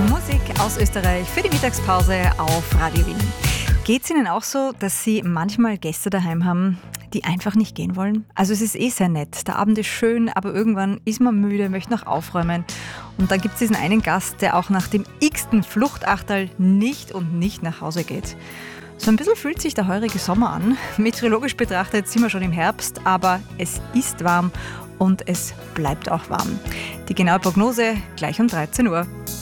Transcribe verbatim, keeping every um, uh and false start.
Musik aus Österreich für die Mittagspause auf Radio Wien. Geht es Ihnen auch so, dass Sie manchmal Gäste daheim haben, die einfach nicht gehen wollen? Also es ist eh sehr nett, der Abend ist schön, aber irgendwann ist man müde, möchte noch aufräumen. Und dann gibt es diesen einen Gast, der auch nach dem x-ten Fluchtachterl nicht und nicht nach Hause geht. So ein bisschen fühlt sich der heurige Sommer an. Meteorologisch betrachtet sind wir schon im Herbst, aber es ist warm und es bleibt auch warm. Die genaue Prognose gleich um dreizehn Uhr.